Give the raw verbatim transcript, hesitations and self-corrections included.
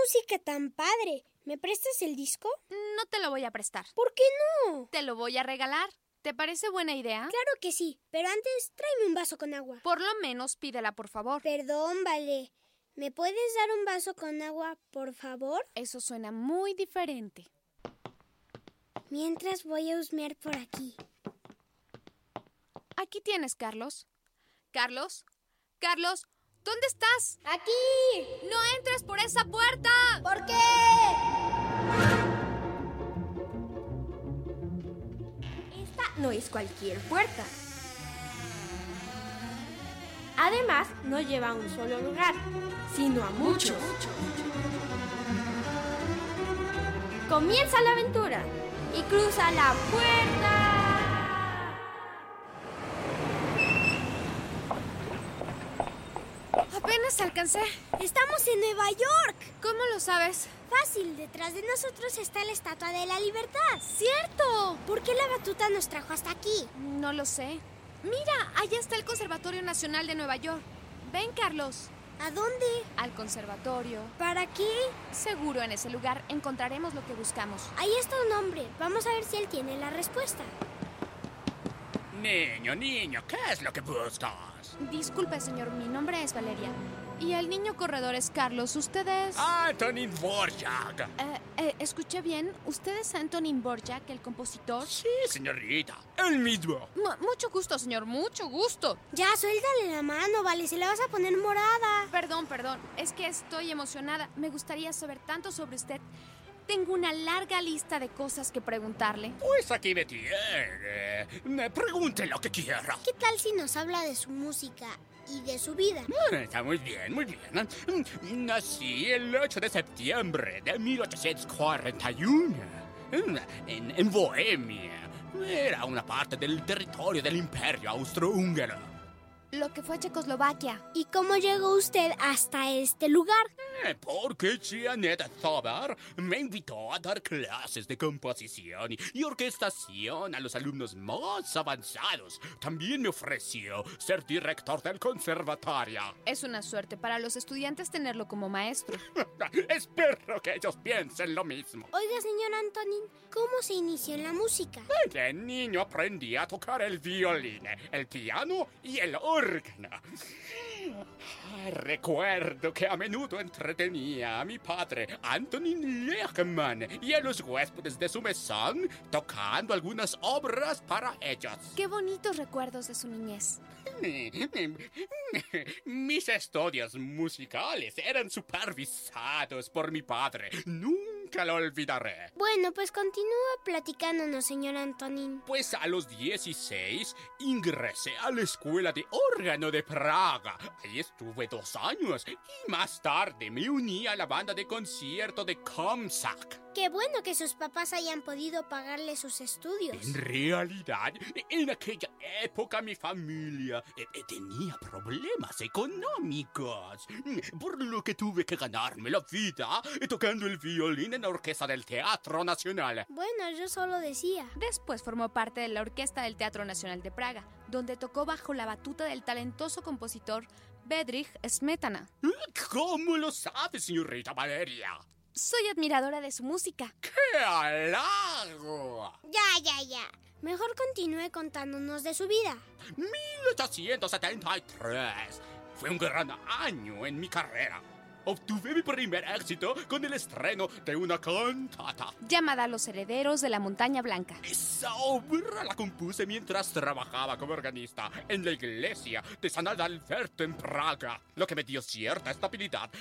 música tan padre! ¿Me prestas el disco? No te lo voy a prestar. ¿Por qué no? Te lo voy a regalar. ¿Te parece buena idea? Claro que sí, pero antes tráeme un vaso con agua. Por lo menos pídela, por favor. Perdón, vale. ¿Me puedes dar un vaso con agua, por favor? Eso suena muy diferente. Mientras voy a husmear por aquí. Aquí tienes, Carlos. Carlos, Carlos, ¿dónde estás? ¡Aquí! ¡No entres por esa puerta! ¿Por qué? Esta no es cualquier puerta. Además, no lleva a un solo lugar, sino a muchos. Comienza la aventura y cruza la puerta. Apenas alcancé. ¡Estamos en Nueva York! ¿Cómo lo sabes? Fácil, detrás de nosotros está la Estatua de la Libertad. ¡Cierto! ¿Por qué la batuta nos trajo hasta aquí? No lo sé. Mira, allá está el Conservatorio Nacional de Nueva York. Ven, Carlos. ¿A dónde? Al conservatorio. ¿Para qué? Seguro en ese lugar encontraremos lo que buscamos. Ahí está un hombre. Vamos a ver si él tiene la respuesta. Niño, niño, ¿qué es lo que buscas? Disculpe, señor, mi nombre es Valeria. Y el niño corredor es Carlos. ¿Usted es...? Antonín Dvorak. Eh, eh, ¿Escuché bien? ¿Usted es Antonín Dvorak, el compositor? Sí, señorita, el mismo. M- mucho gusto, señor, mucho gusto. Ya, suéltale la mano, vale. Se la vas a poner morada. Perdón, perdón. Es que estoy emocionada. Me gustaría saber tanto sobre usted. Tengo una larga lista de cosas que preguntarle. Pues aquí me tiene. Me pregunte lo que quiera. ¿Qué tal si nos habla de su música y de su vida? Está muy bien, muy bien. Nací el ocho de septiembre de mil ochocientos cuarenta y uno en, en Bohemia. Era una parte del territorio del Imperio Austrohúngaro. Lo que fue Checoslovaquia. ¿Y cómo llegó usted hasta este lugar? Eh, Porque Janet Zober me invitó a dar clases de composición y, y orquestación a los alumnos más avanzados. También me ofreció ser director del conservatorio. Es una suerte para los estudiantes tenerlo como maestro. Espero que ellos piensen lo mismo. Oiga, señor Antonín, ¿cómo se inició en la música? De niño aprendí a tocar el violín, el piano y el órgano. Recuerdo que a menudo entretenía a mi padre, Antonín Lehmann, y a los huéspedes de su mesón tocando algunas obras para ellos. Qué bonitos recuerdos de su niñez. Mis estudios musicales eran supervisados por mi padre. Nunca lo olvidaré. Bueno, pues continúa platicándonos, señor Antonín. Pues a los dieciséis ingresé a la escuela de órgano de Praga. Ahí estuve dos años y más tarde me uní a la banda de concierto de Komsak. Qué bueno que sus papás hayan podido pagarle sus estudios. En realidad, en aquella época mi familia eh, eh, tenía problemas económicos, por lo que tuve que ganarme la vida eh, tocando el violín en la orquesta del Teatro Nacional. Bueno, yo solo decía. Después formó parte de la Orquesta del Teatro Nacional de Praga, donde tocó bajo la batuta del talentoso compositor Bedřich Smetana. ¿Cómo lo sabe, señorita Valeria? Soy admiradora de su música. ¡Qué halago! Ya, ya, ya. Mejor continúe contándonos de su vida. mil ochocientos setenta y tres. Fue un gran año en mi carrera. Obtuve mi primer éxito con el estreno de una cantata. Llamada Los Herederos de la Montaña Blanca. Esa obra la compuse mientras trabajaba como organista en la iglesia de San Adalberto en Praga, lo que me dio cierta estabilidad